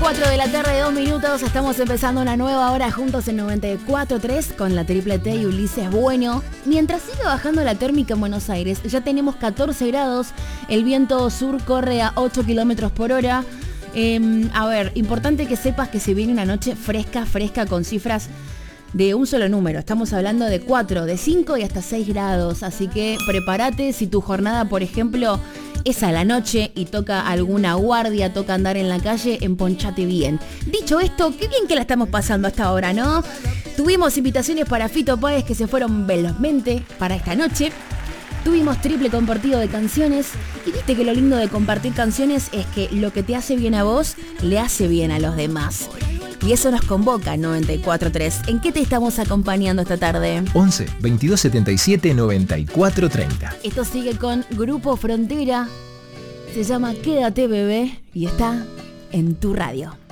4 de la tarde, 2 minutos. Estamos empezando una nueva hora juntos en 94.3 con la Triple T y Ulises Bueno. Mientras sigue bajando la térmica en Buenos Aires, ya tenemos 14 grados. El viento sur corre a 8 kilómetros por hora. Importante que sepas que se viene una noche fresca con cifras de un solo número. Estamos hablando de 4, de 5 y hasta 6 grados. Así que prepárate si tu jornada, por ejemplo, es a la noche y toca alguna guardia, toca andar en la calle, emponchate bien. Dicho esto, qué bien que la estamos pasando hasta ahora, ¿no? Tuvimos invitaciones para Fito Páez que se fueron velozmente para esta noche. Tuvimos triple compartido de canciones. Y viste que lo lindo de compartir canciones es que lo que te hace bien a vos, le hace bien a los demás. Y eso nos convoca en 94.3. ¿En qué te estamos acompañando esta tarde? 11 22 77 94 30. Esto sigue con Grupo Frontera. Se llama Quédate Bebé y está en tu radio.